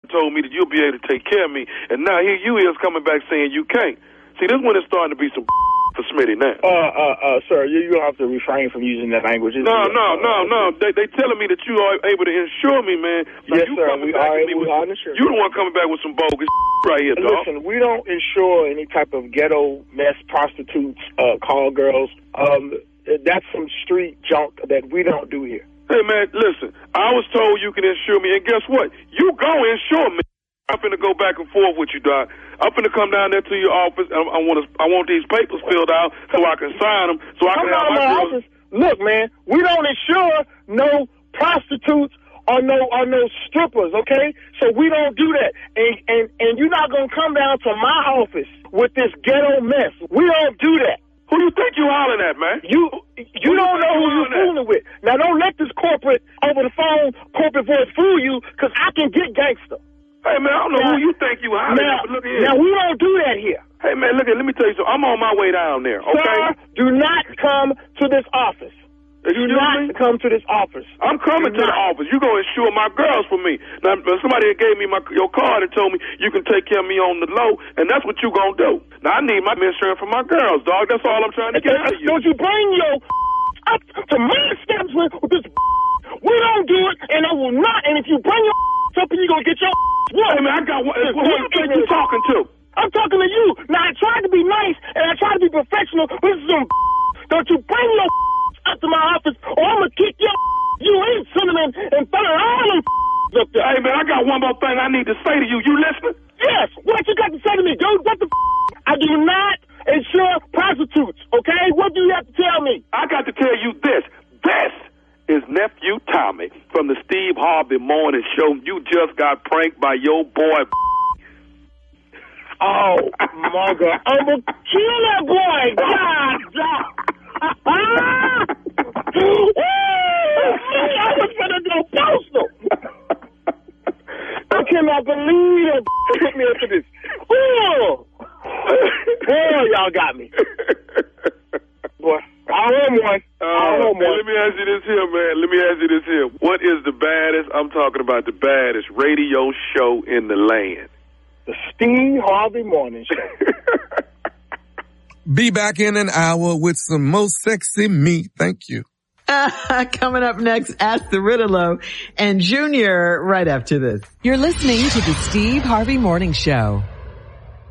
told me that you'll be able to take care of me, and now here you is coming back saying you can't. See, this one is starting to be some for Smitty now. Sir, you don't have to refrain from using that language. No. They telling me that you are able to insure me, man. Yes, sir. We are insured. You the one coming back with some bogus right here, dog. Listen, we don't insure any type of ghetto mess, prostitutes, call girls. That's some street junk that we don't do here. Hey, man, listen. I was told you can insure me, and guess what? You go insure me. I'm finna go back and forth with you, Doc. I'm finna come down there to your office. And I want these papers filled out so I can sign them. So I can have my office. Look, man, we don't insure no prostitutes or no strippers, okay? So we don't do that. And you're not gonna come down to my office with this ghetto mess. We don't do that. Who you think you hollering at, man? You don't know who you're fooling with. Now, don't let this corporate over the phone corporate voice fool you, because I can get gangster. Hey, man, I don't know who you think you hollering at, but look here. Now, we don't do that here. Hey, man, look at, let me tell you something. I'm on my way down there, okay? Sir, do not come to this office. Excuse me? Come to this office. I'm coming to the office. You gonna insure my girls for me. Now, somebody gave me your card and told me you can take care of me on the low, and that's what you gonna do. Now, I need my insurance for my girls, dog. That's all I'm trying to get out of you. Don't you bring your up to my establishment with this. We don't do it, and I will not. And if you bring your up, you're gonna get your Hey, man, I got one. Who you think you talking to? I'm talking to you. Now, I tried to be nice, and I tried to be professional, but this is some. Don't you bring your up to my office, or I'm gonna kick your. You ain't cinnamon and fire all them up there. Hey, man, I got one more thing I need to say to you. You listening? Yes. What you got to say to me, dude? What the I do not insure prostitutes, okay? What do you have to tell me? I got to tell you this. This is Nephew Tommy from the Steve Harvey Morning Show. You just got pranked by your boy. Oh, my God. I'm going to kill that boy. God. I was going to go postal. I cannot believe it put me into this. Oh, y'all got me. Boy, I am one. Let me ask you this here, man. What is the baddest, I'm talking about the baddest radio show in the land? The Steve Harvey Morning Show. Be back in an hour with some more sexy meat. Thank you. Coming up next, Ask the Riddler and Junior right after this. You're listening to the Steve Harvey Morning Show.